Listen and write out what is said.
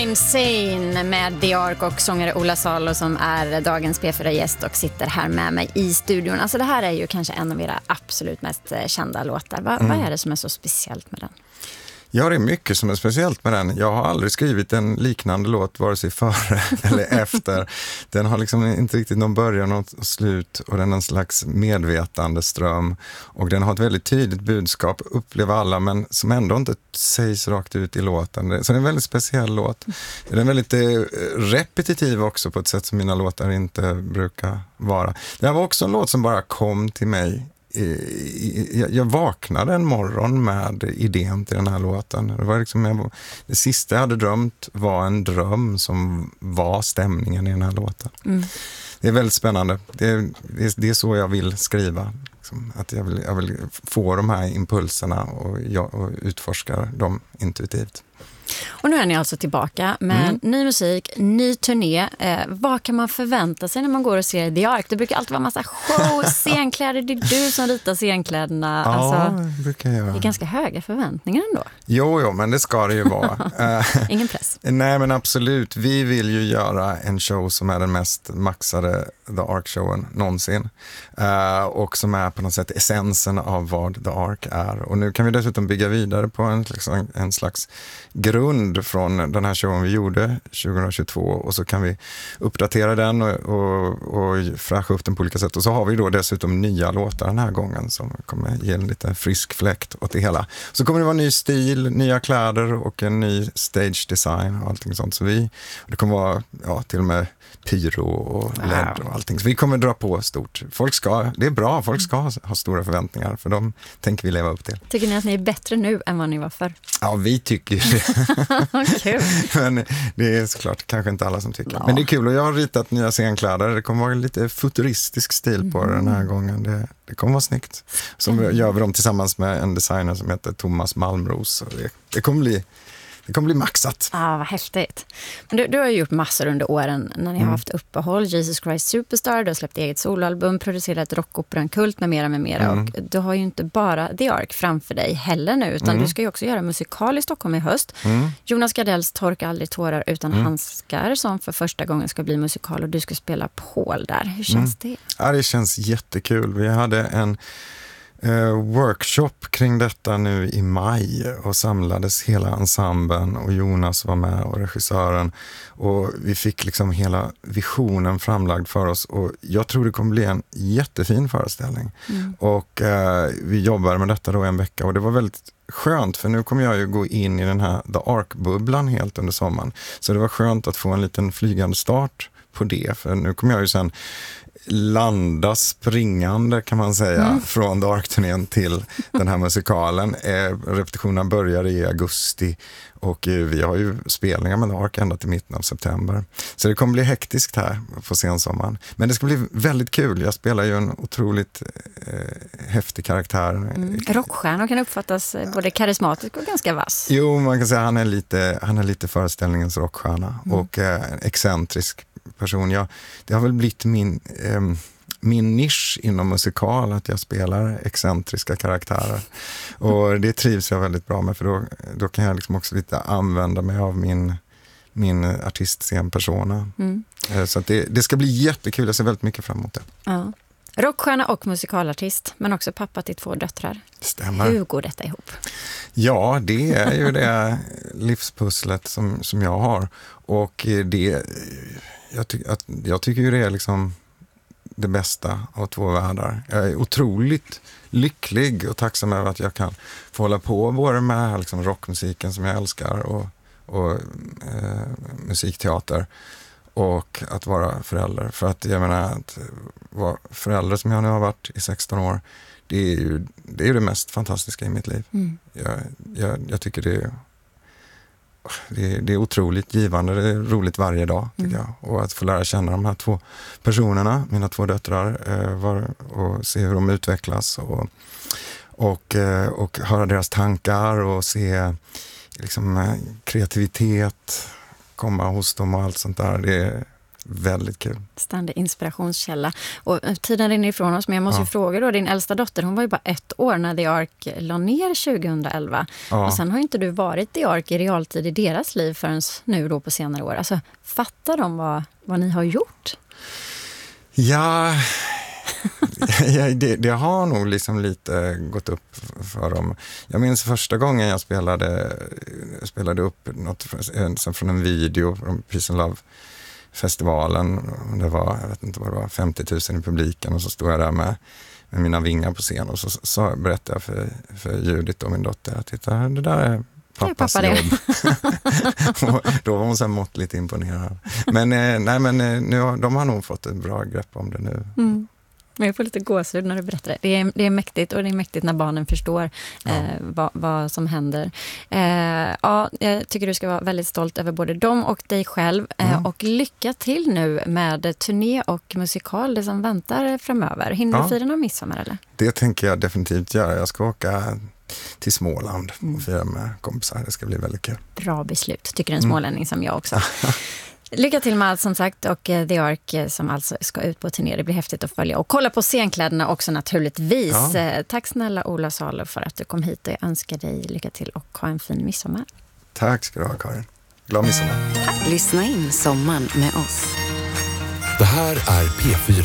Insane med The Ark och sångare Ola Salo som är dagens P4-gäst och sitter här med mig i studion. Alltså det här är ju kanske en av era absolut mest kända låtar. Vad är det som är så speciellt med den? Ja, det är mycket som är speciellt med den. Jag har aldrig skrivit en liknande låt vare sig före eller efter. Den har liksom inte riktigt någon början och slut och den är en slags medvetande ström. Och den har ett väldigt tydligt budskap, upplever alla, men som ändå inte sägs rakt ut i låten. Så det är en väldigt speciell låt. Den är väldigt repetitiv också på ett sätt som mina låtar inte brukar vara. Det här var också en låt som bara kom till mig. Jag vaknade en morgon med idén till den här låten. Det var liksom, det sista jag hade drömt var en dröm som var stämningen i den här låten. Det är väldigt spännande. Det är så jag vill skriva. Liksom, att jag vill få de här impulserna och utforska dem intuitivt. Och nu är ni alltså tillbaka med ny musik, ny turné. Vad kan man förvänta sig när man går och ser The Ark? Det brukar alltid vara massa show, scenkläder. Det är du som ritar scenkläderna. Ja, alltså, det brukar jag göra. Det är ganska höga förväntningar ändå. Jo, men det ska det ju vara. Ingen press. Nej, men absolut. Vi vill ju göra en show som är den mest maxade The Ark-showen någonsin. Och som är på något sätt essensen av vad The Ark är. Och nu kan vi dessutom bygga vidare på en slags grund från den här showen vi gjorde 2022 och så kan vi uppdatera den och fräscha upp den på olika sätt. Och så har vi då dessutom nya låtar den här gången som kommer ge en lite frisk fläkt åt det hela. Så kommer det vara ny stil, nya kläder och en ny stage design och allting sånt. Så det kommer vara till och med pyro och LED och allting. Så vi kommer dra på stort. Det är bra, folk ska ha stora förväntningar för de tänker vi leva upp till. Tycker ni att ni är bättre nu än vad ni var förr? Ja, vi tycker det. Kul. Men det är såklart kanske inte alla som tycker. Ja. Men det är kul och jag har ritat nya scenkläder. Det kommer vara lite futuristisk stil på den här gången. Det kommer vara snyggt. Så gör vi dem tillsammans med en designer som heter Thomas Malmros. Det kommer bli maxat. Ja, vad häftigt. Men du har ju gjort massor under åren när ni har haft uppehåll. Jesus Christ Superstar, du har släppt eget soloalbum, producerat rockoperan Kult med mera. Och du har ju inte bara The Ark framför dig heller nu, utan du ska ju också göra musikal i Stockholm i höst. Jonas Gardells Torka aldrig tårar utan handskar som för första gången ska bli musikal och du ska spela Paul där. Hur känns det? Ja, det känns jättekul. Vi hade en workshop kring detta nu i maj och samlades hela ensemblen och Jonas var med och regissören och vi fick liksom hela visionen framlagd för oss och jag tror det kommer bli en jättefin föreställning och vi jobbar med detta då en vecka och det var väldigt skönt för nu kommer jag ju gå in i den här The Ark-bubblan helt under sommaren så det var skönt att få en liten flygande start på det för nu kommer jag ju sen landa springande kan man säga från The Ark-turnén till den här musikalen. Repetitionerna börjar i augusti och vi har ju spelningar med The Ark ända till mitten av september. Så det kommer bli hektiskt här på sensommaren. Men det ska bli väldigt kul. Jag spelar ju en otroligt häftig karaktär. Rockstjärna kan uppfattas både karismatisk och ganska vass. Jo, man kan säga att han är lite föreställningens rockstjärna och excentrisk person. Det har väl blivit min nisch inom musikal att jag spelar excentriska karaktärer. Och det trivs jag väldigt bra med för då kan jag liksom också lite använda mig av min artistscenpersona. Så att det ska bli jättekul. Jag ser väldigt mycket fram emot det. Ja. Rockstjärna och musikalartist, men också pappa till 2 döttrar. Stämmer. Hur går detta ihop? Ja, det är ju det livspusslet som jag har. Och jag tycker ju det är liksom det bästa av 2 världar. Jag är otroligt lycklig och tacksam över att jag kan få hålla på både med liksom rockmusiken som jag älskar och musikteater och att vara förälder. För att jag menar att vara förälder som jag nu har varit i 16 år, det är ju det mest fantastiska i mitt liv. Jag tycker det är otroligt givande, det är roligt varje dag tycker jag. Och att få lära känna de här 2 personerna, mina 2 döttrar och se hur de utvecklas och höra deras tankar och se liksom kreativitet komma hos dem och allt sånt där. Väldigt kul. Ständig inspirationskälla. Och tiden rinner ifrån oss, men jag måste ju fråga då, din äldsta dotter, hon var ju bara 1 år när The Ark la ner 2011. Ja. Och sen har inte du varit The Ark i realtid i deras liv förrän nu då på senare år. Alltså, fattar de vad ni har gjort? Ja, det har nog liksom lite gått upp för dem. Jag minns första gången jag spelade upp något från en video från Peace and Love-festivalen. Det var, jag vet inte vad det var, 50 000 i publiken, och så stod jag där med mina vingar på scen och så berättade jag för Judith och min dotter att titta, det där är pappas jobb. Och då var hon så måttligt imponerad. Men nu, de har nog fått ett bra grepp om det nu. Mm. Men jag får lite gåshud när du berättar det. Det är mäktigt, och det är mäktigt när barnen förstår vad som händer. Jag tycker du ska vara väldigt stolt över både dem och dig själv. Och lycka till nu med turné och musikal, det som väntar framöver. Hinner du fira någon midsommar eller? Det tänker jag definitivt göra. Jag ska åka till Småland och fira med kompisar. Det ska bli väldigt kul. Bra beslut, tycker en smålänning som jag också. Lycka till med allt som sagt, och The Ark som alltså ska ut på turné. Det blir häftigt att följa och kolla på scenkläderna också naturligtvis. Ja. Tack snälla Ola Salo för att du kom hit, och jag önskar dig lycka till och ha en fin midsommar. Tack ska du ha, Karin. Glad midsommar. Tack. Lyssna in sommaren med oss. Det här är P4.